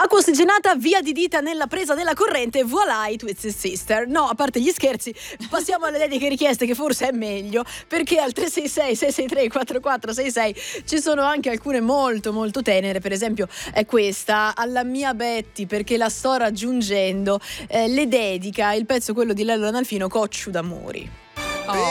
Acqua ossigenata, via di dita nella presa della corrente, voilà i Twisted Sister. No, a parte gli scherzi, passiamo alle dediche richieste, che forse è meglio, perché al 366-663-4466 ci sono anche alcune molto molto tenere. Per esempio è questa: alla mia Betty, perché la sto raggiungendo, le dedica il pezzo quello di Lello Analfino, Cocciu d'amori.